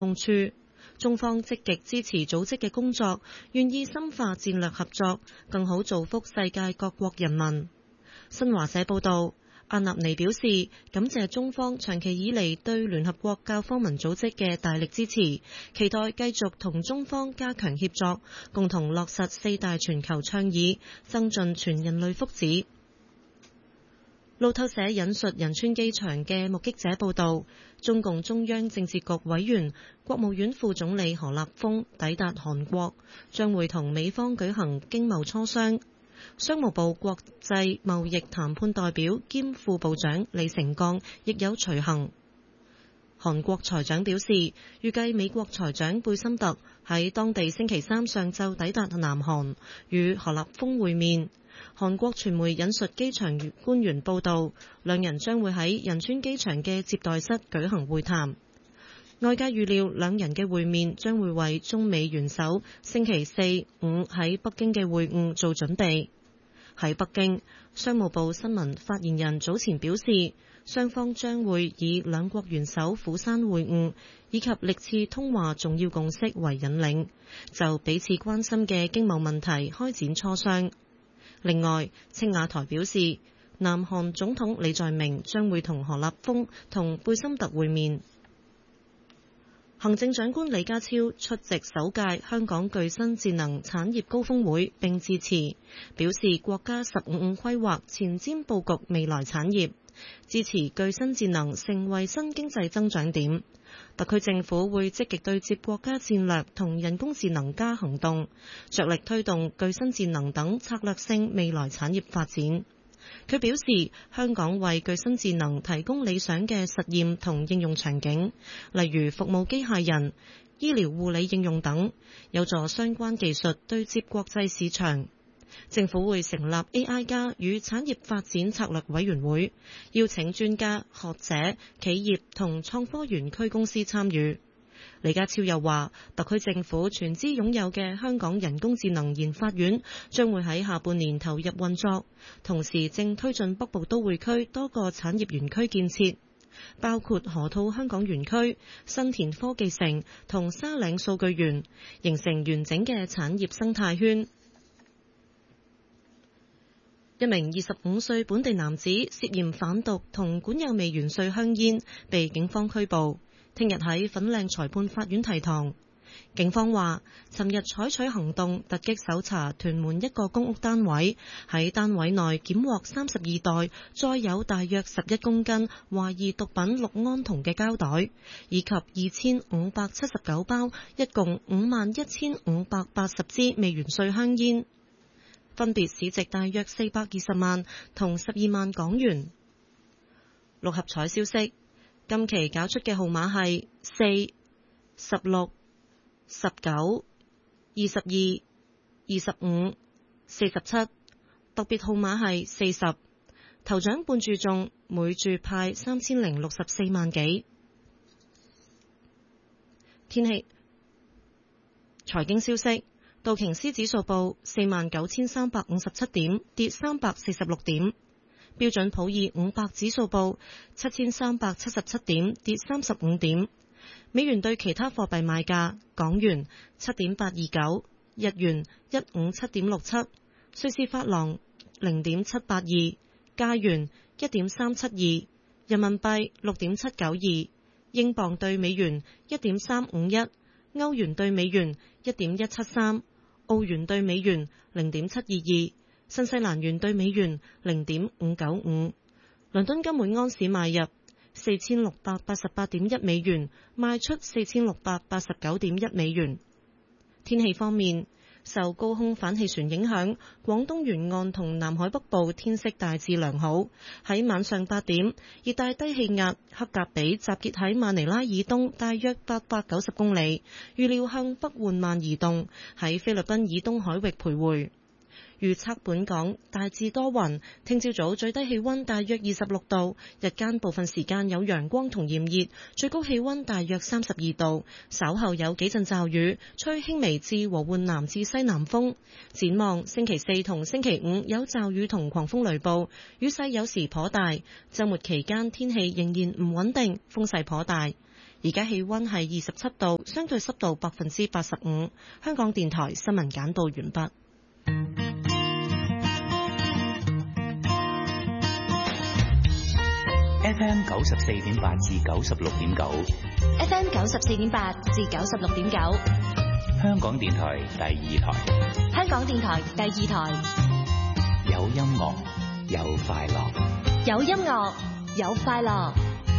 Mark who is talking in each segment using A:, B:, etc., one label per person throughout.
A: 共處。中方積極支持組織嘅工作，願意深化戰略合作，更好造福世界各國人民。新華社報導，阿納尼表示感謝中方長期以嚟對聯合國教科文組織嘅大力支持，期待繼續同中方加強協作，共同落實4大全球倡議，增進全人類福祉。路透社引述仁川機場嘅目擊者報導，中共中央政治局委員、國務院副總理何立峰抵達韓國，將會同美方舉行經貿磋商。商務部國際貿易談判代表兼副部長李成鋼亦有隨行。韓國財長表示，預計美國財長貝森特喺當地星期三上晝抵達南韓，與何立峰會面。韓國傳媒引述機場官員報道，兩人將會喺仁川機場嘅接待室舉行會談。外界預料兩人嘅會面將會為中美元首星期四、五喺北京嘅會晤做準備。喺北京，商務部新聞發言人早前表示，雙方將會以兩國元首釜山會晤以及歷次通話重要共識為引領，就彼此關心嘅經貿問題開展磋商。另外，青瓦台表示，南韓總統李在明將會同何立峰同貝森特會面。行政長官李家超出席首屆香港具新智能產業高峰會並致辭，表示國家15+5規劃前瞻佈局未來產業，支持具新智能成為新經濟增長點。特區政府會積極對接國家戰略同人工智能加行動，着力推動具新智能等策略性未來產業發展。佢表示，香港為具新智能提供理想嘅實驗同應用場景，例如服務機械人、醫療護理應用等，有助相關技術對接國際市場。政府會成立 AI 加與產業發展策略委員會，邀請專家、學者、企業同創科園區公司參與。李家超又話，特區政府全資擁有嘅香港人工智能研發院將會喺下半年投入運作，同時正推進北部都會區多個產業園區建設，包括河套香港園區、新田科技城同沙嶺數據園，形成完整嘅產業生態圈。一名25歲本地男子涉嫌販毒同管有未完稅香煙，被警方拘捕，聽日喺粉嶺裁判法院提堂。警方話，尋日採取行動突擊搜查屯門一個公屋單位，喺單位內檢獲32袋載有大約11公斤懷疑毒品氯胺酮嘅膠袋，以及2579包，一共51,580支未完稅香煙，分別市值大約420萬同12萬港元。六合彩消息，今期搞出嘅號碼係4、16、19、22、25、47，特別號碼係40。頭獎半注中，每注派3064萬幾。天氣財經消息，道瓊斯指數報49,357點，跌346點。標準普爾500指數報7,377點，跌35點。美元對其他貨幣賣價：港元7.829，日元157.67，瑞士法郎0.782，加元1.372，人民幣6.792，英鎊對美元1.351，歐元對美元1.173，澳元對美元0.722，新西蘭元對美元0.595。倫敦金每安士買入4688.1美元，賣出4689.1美元。天氣方面，受高空反氣旋影響，廣東沿岸同南海北部天色大致良好。喺晚上8點，熱帶低氣壓克格比集結喺馬尼拉以東大約890公里，預料向北緩慢移動，喺菲律賓以東海域徘徊。預測本港大致多雲，聽朝早最低氣溫大約26度，日間部分時間有陽光同炎熱，最高氣溫大約32度，稍後有幾陣驟雨，吹輕微至和緩南至西南風。展望星期四同星期五有驟雨同狂風雷暴，雨勢有時頗大，週末期間天氣仍然唔穩定，風勢頗大。 而家氣溫係27度，相對濕度85%。香港電台新聞簡報完畢。
B: FM 94.8至96.9
C: ，FM 94.8至96.9，
B: 香港電台第二台，
C: 香港電台第二台，
B: 有音樂，有快樂，
C: 有音樂，有快樂。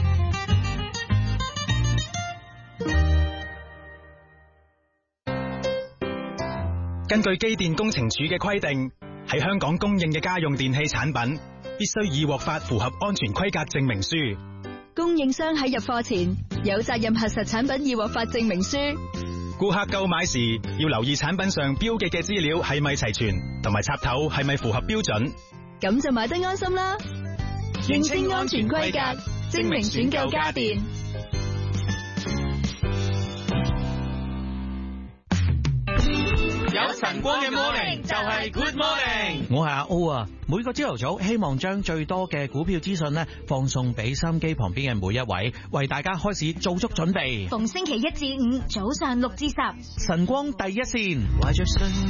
D: 根據機電工程署嘅規定，喺香港供應嘅家用電器產品必須已獲發符合安全規格證明書。
E: 供應商喺入貨前有責任核實產品已獲發證明書。
D: 顧客購買時要留意產品上標記嘅資料係咪齊全，同埋插頭係咪符合標準，
E: 咁就買得安心啦。認清安全規格，證明選購家電。
F: 有晨光嘅 morning 就係 good morning。
G: 我係阿 O 啊，每個朝頭早希望將最多嘅股票資訊放送俾收音機旁邊嘅每一位，為大家開始做足準備。
C: 逢星期1至5早上6至10，
G: 晨光第一線。